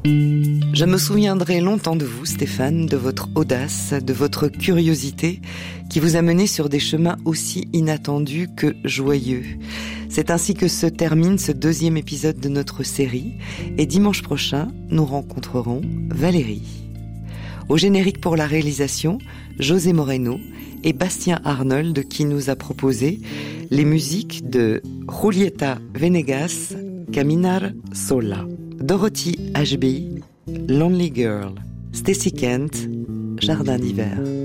Je me souviendrai longtemps de vous, Stéphane, de votre audace, de votre curiosité qui vous a mené sur des chemins aussi inattendus que joyeux. C'est ainsi que se termine ce 2e épisode de notre série et dimanche prochain, nous rencontrerons Valérie. Au générique pour la réalisation, José Moreno et Bastien Arnold qui nous a proposé les musiques de Julieta Venegas, Caminar Sola, Dorothy Ashby, Lonely Girl, Stacy Kent, Jardin d'hiver.